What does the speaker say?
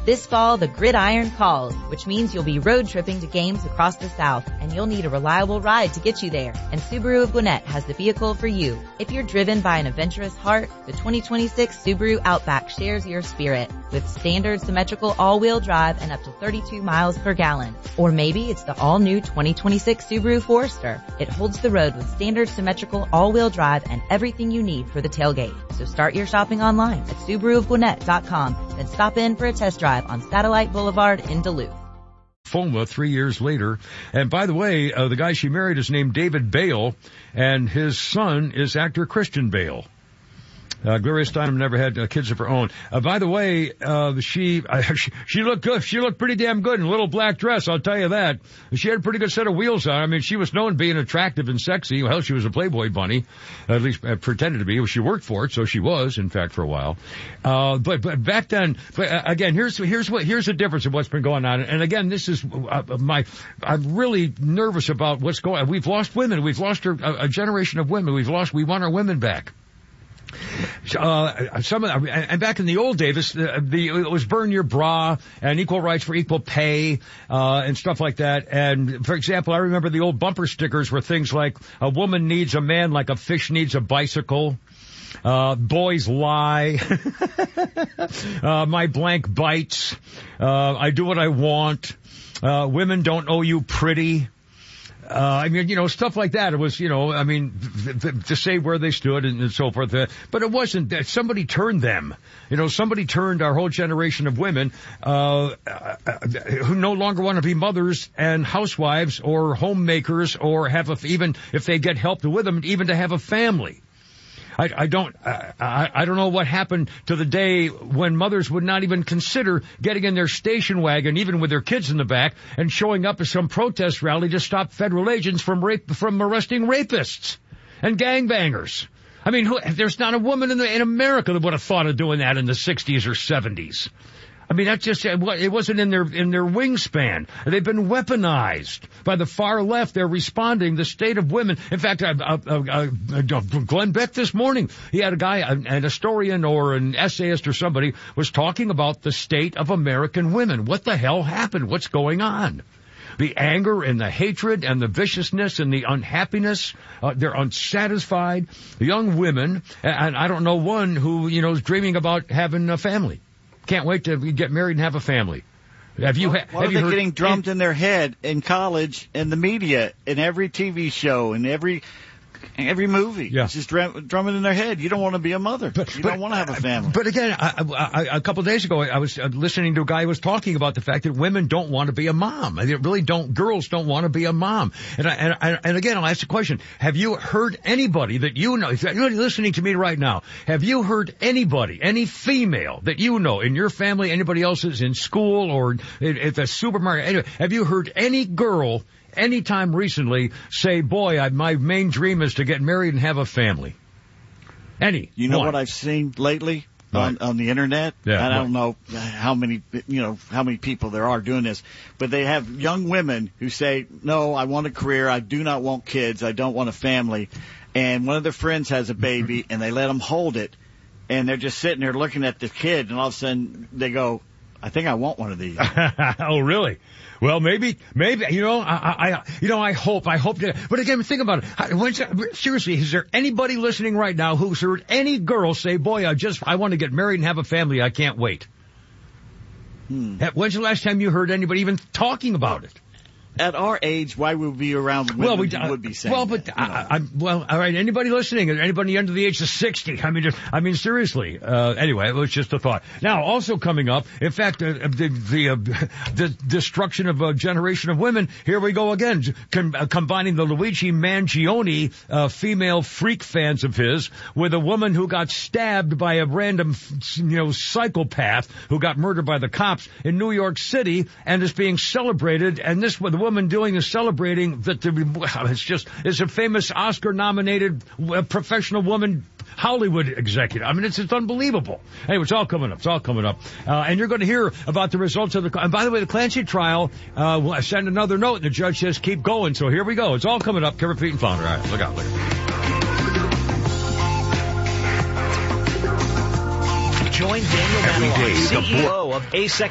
This fall, the gridiron calls, which means you'll be road tripping to games across the South, and you'll need a reliable ride to get you there. And Subaru of Gwinnett has the vehicle for you. If you're driven by an adventurous heart, the 2026 Subaru Outback shares your spirit with standard symmetrical all-wheel drive and up to 32 miles per gallon. Or maybe it's the all-new 2026 Subaru Forester. It holds the road with standard symmetrical all-wheel drive and everything you need for the tailgate. So start your shopping online at SubaruofGwinnett.com, then stop in for a test drive on Satellite Boulevard in Duluth. Foma 3 years later. And by the way, the guy she married is named David Bale, and his son is actor Christian Bale. Gloria Steinem never had kids of her own. By the way, she looked good. She looked pretty damn good in a little black dress, I'll tell you that. She had a pretty good set of wheels on. I mean, she was known being attractive and sexy. Well, she was a Playboy bunny, at least pretended to be. Well, she worked for it, so she was, in fact, for a while. But back then, again, here's the difference of what's been going on. And again, this is I'm really nervous about what's going on. We've lost women. We've lost a generation of women. We want our women back. And back in the old days, it was burn your bra and equal rights for equal pay, and stuff like that. And for example, I remember the old bumper stickers were things like, a woman needs a man like a fish needs a bicycle. Boys lie. My blank bites. I do what I want. Women don't owe you pretty. I mean, stuff like that. It was, to say where they stood and so forth. But it wasn't that somebody turned them. Somebody turned our whole generation of women, who no longer want to be mothers and housewives or homemakers or even if they get help with them, even to have a family. I don't know what happened to the day when mothers would not even consider getting in their station wagon, even with their kids in the back, and showing up at some protest rally to stop federal agents from arresting rapists and gangbangers. I mean, there's not a woman in America that would have thought of doing that in the 60s or 70s. I mean, it wasn't in their wingspan. They've been weaponized by the far left. They're responding. The state of women. In fact, Glenn Beck this morning, he had a guy, an historian or an essayist or somebody was talking about the state of American women. What the hell happened? What's going on? The anger and the hatred and the viciousness and the unhappiness, they're unsatisfied. Young women, and I don't know one who, is dreaming about having a family. Can't wait to get married and have a family. What are they getting drummed in their head in college, in the media, in every TV show, in every movie? Yeah. It's just drumming in their head. You don't want to be a mother. You don't want to have a family. But again, a couple of days ago, I was listening to a guy who was talking about the fact that women don't want to be a mom. They really don't. Girls don't want to be a mom. And again, I'll ask the question: have you heard anybody that you know? If you're listening to me right now, have you heard anybody, any female that you know in your family, anybody else's in school or at the supermarket? Anyway, have you heard any girl anytime recently say, boy, my main dream is to get married and have a family? Any? You know what I've seen lately on the internet? Yeah, I don't know how many people there are doing this, but they have young women who say, no, I want a career. I do not want kids. I don't want a family. And one of their friends has a baby and they let them hold it. And they're just sitting there looking at the kid, and all of a sudden they go, I think I want one of these. Oh, really? Well, maybe, I hope to, but again, think about it. Seriously, is there anybody listening right now who's heard any girl say, boy, I want to get married and have a family. I can't wait. When's the last time you heard anybody even talking about it? At our age, why would we be around women who would be saying that? All right, anybody listening, anybody under the age of 60, I mean, seriously. Anyway, it was just a thought. Now, also coming up, in fact, the destruction of a generation of women, here we go again, combining the Luigi Mangione, female freak fans of his, with a woman who got stabbed by a random, psychopath who got murdered by the cops in New York City and is being celebrated, and this was the woman doing is celebrating that it's a famous Oscar-nominated professional woman Hollywood executive. I mean, it's unbelievable. Anyway, it's all coming up. And you're going to hear about the results of and by the way, the Clancy trial, I send another note and the judge says keep going. So here we go. It's all coming up. Kevin Pete and Founder. All right, look out. Join Daniel Manuel, CEO of ASEC